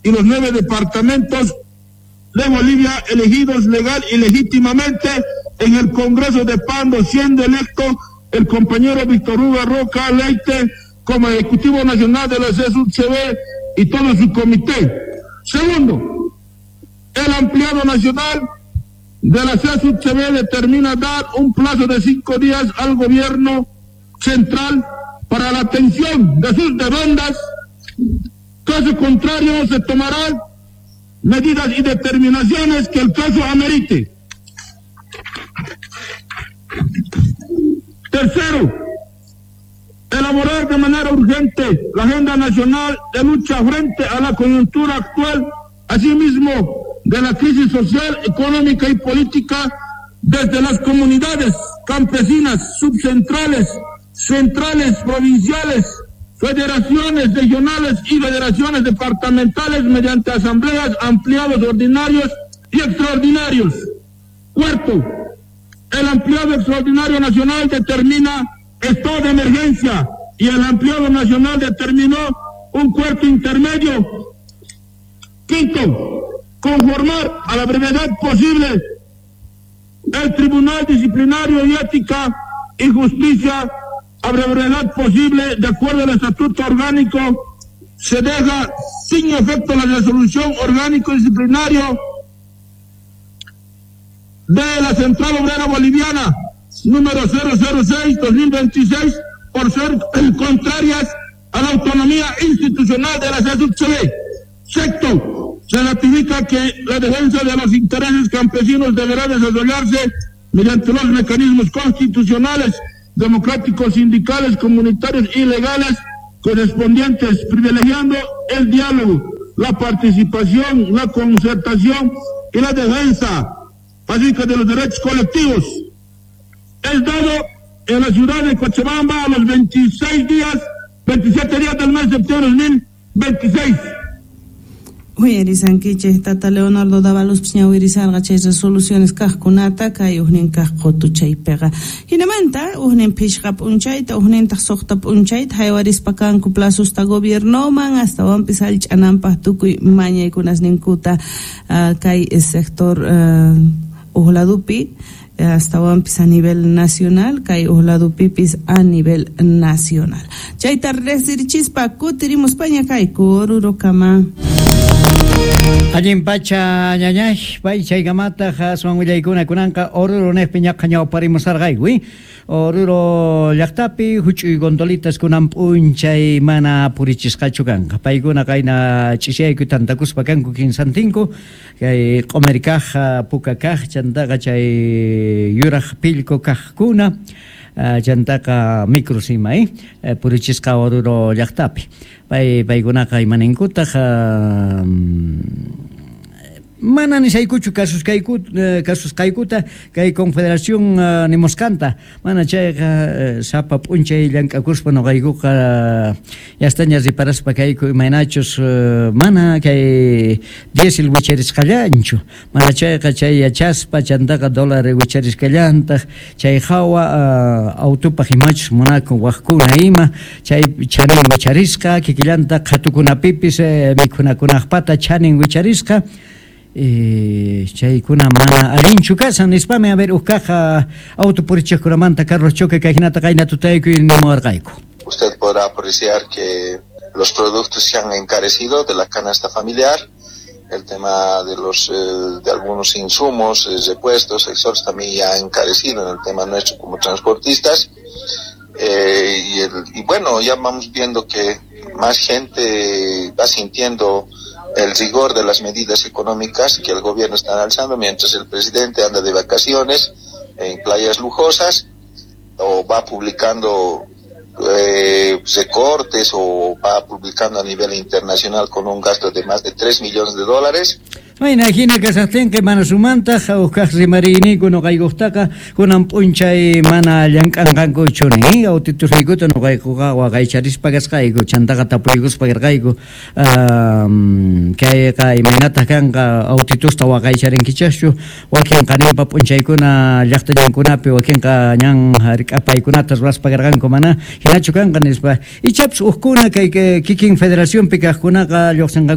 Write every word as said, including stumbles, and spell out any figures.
y los nueve departamentos de Bolivia elegidos legal y legítimamente en el Congreso de Pando, siendo electo el compañero Víctor Hugo Roca Leite como Ejecutivo Nacional de la C E S U C B y todo su comité. Segundo, el ampliado nacional de la C E S U C B determina dar un plazo de cinco días al gobierno central para la atención de sus demandas. Caso contrario, se tomarán medidas y determinaciones que el caso amerite. Tercero, elaborar de manera urgente la agenda nacional de lucha frente a la coyuntura actual, asimismo de la crisis social, económica y política, desde las comunidades campesinas, subcentrales, centrales, provinciales, federaciones regionales y federaciones departamentales mediante asambleas ampliados ordinarios y extraordinarios. Cuarto, el ampliado extraordinario nacional determina estado de emergencia y el ampliado nacional determinó un cuarto intermedio. Quinto, conformar a la brevedad posible el Tribunal Disciplinario y Ética y Justicia a brevedad posible, de acuerdo al Estatuto Orgánico, se deja sin efecto la resolución orgánico disciplinario de la Central Obrera Boliviana número cero cero seis dos mil veintiséis por ser contrarias a la autonomía institucional de la C E S U C B. Sexto, se ratifica que la defensa de los intereses campesinos deberá desarrollarse mediante los mecanismos constitucionales, democráticos, sindicales, comunitarios y legales correspondientes, privilegiando el diálogo, la participación, la concertación y la defensa pacífica de los derechos colectivos. Es dado en la ciudad de Cochabamba a los veintiséis días, veintisiete días del mes de septiembre de dos mil veintiséis. Huyerisan kiche tata Leonardo Dávalos pñawirizalga chay resoluciones kajkunata kay uhnin kajqotu chaypiqa. Hinamanta uhnin pishqap unchayta uhnin taqsuqtap unchayta haywarispa kanku plazos ta gobiernoman hasta wampis alch'ananpaq tukuy mañaykunas ninkuta uh, kay sector uh, uhladupi hasta wampis a nivel nacional, kay uhladupipis a nivel nacional. Chayta resirchispa kutirimos paña kay kururo kama. Allin pacha ñañay pay chaykamata haswan willaykuna kunanqa oruro nespi ñaqa ñawparimusarqayku oruro llaqtapi huch'uy gondolitas kunan p'unchay mana purichisqachu kanqa paykuna qayna ch'isiyayku tantakuspa kanku quinsantinku kay q'umiri kaq puka kaq chantaqa chay yuraq pillku kaqkuna chantaqa microsima purichisqa oruro llaqtapi pay paykunaqa imaninkutaj mana nisaykuchu kasus kayku kasus kaykuta kay confederación uh, nimoscanta mana chayqa uh, sapa p'unchay llank'akuspa noqaykuqa yastaña riparaspa kayku imaynachus uh, mana kay diesel wicharisqallanchu mana chayqa chay yachaspa chantaqa dólar wicharisqallantaq chay hawa uh, autopaq imachus munakun waqkuna ima chay chanin wicharisqa kikillanta qhatukunapipis eh, mikhunakunaqpata chanin wicharisqa Eh, chaykuna mana allinchu kasan nispami a ver ukaja autopurichiqkunamanta Carlos Choque kajinata qayna tutayku y nimuwarqayku. Usted podrá apreciar que los productos se han encarecido de la canasta familiar, el tema de los eh, de algunos insumos, eh, repuestos, exhortos también ya ha encarecido en el tema nuestro como transportistas eh, y, el, y bueno, ya vamos viendo que más gente va sintiendo el rigor de las medidas económicas que el gobierno está alzando, mientras el presidente anda de vacaciones en playas lujosas o va publicando eh, recortes o va publicando a nivel internacional con un gasto de más de tres millones de dólares. Bueno, hina kasaqtinqa mana sumanta hawkaq rimarini noqaykuqtaqa kunan p'unchay mana llank'anqankuchuni autitusaykuta noqaykuqa waqaycharispa kasqayku chantaqa tapuykuspa karqayku kayqa imaynataq kanqa autitusta waqaycharinkichaschu wakinqa nipa p'unchaykuna llaqtallankunapi wakinqa ñan rik'apaykunata ruwaspa karqanku mana hinachu kanqa nispa ichapas uqkuna kay kikin federacionpi kaqkunaqa lluqsinqa